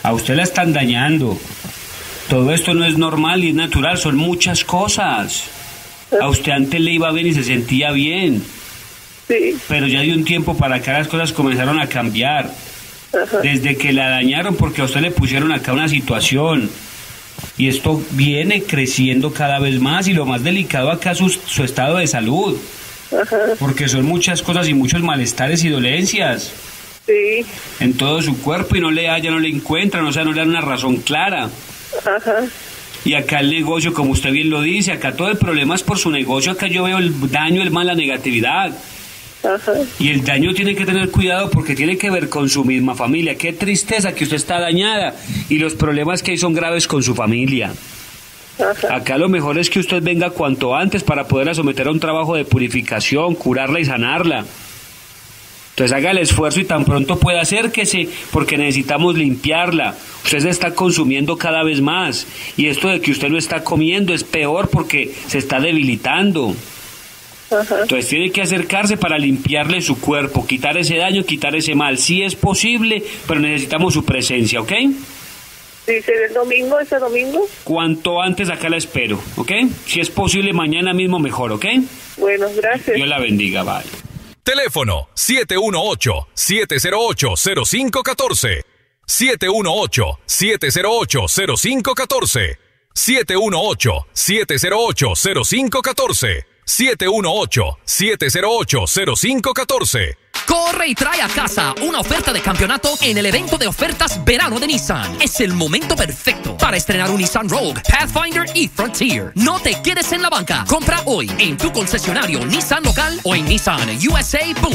A usted la están dañando. Todo esto no es normal y es natural, son muchas cosas. A usted antes le iba bien y se sentía bien. Sí. Pero ya de un tiempo para acá las cosas comenzaron a cambiar. Ajá. Desde que la dañaron porque a usted le pusieron acá una situación. Y esto viene creciendo cada vez más y lo más delicado acá es su estado de salud. Ajá. Porque son muchas cosas y muchos malestares y dolencias Sí. en todo su cuerpo y no le encuentran, o sea, no le dan una razón clara. Ajá. Y acá el negocio, como usted bien lo dice, acá todo el problema es por su negocio, acá yo veo el daño, el mal, la negatividad. Ajá. Y el daño tiene que tener cuidado porque tiene que ver con su misma familia. Qué tristeza que usted está dañada y los problemas que hay son graves con su familia. Ajá. Acá lo mejor es que usted venga cuanto antes para poderla someter a un trabajo de purificación, curarla y sanarla. Entonces haga el esfuerzo y tan pronto pueda acérquese porque necesitamos limpiarla. Usted se está consumiendo cada vez más y esto de que usted no está comiendo es peor porque se está debilitando. Ajá. Entonces tiene que acercarse para limpiarle su cuerpo, quitar ese daño, quitar ese mal. Sí es posible, pero necesitamos su presencia, ¿ok? Dice el domingo, ese domingo. Cuanto antes acá la espero, ¿ok? Si es posible mañana mismo mejor, ¿ok? Bueno, gracias. Dios la bendiga, bye. Teléfono 718-708-0514. 718-708-0514. 718-708-0514. 718-708-0514. Corre y trae a casa una oferta de campeonato en el evento de ofertas verano de Nissan. Es el momento perfecto para estrenar un Nissan Rogue, Pathfinder y Frontier. No te quedes en la banca. Compra hoy en tu concesionario Nissan local o en nissanusa.com.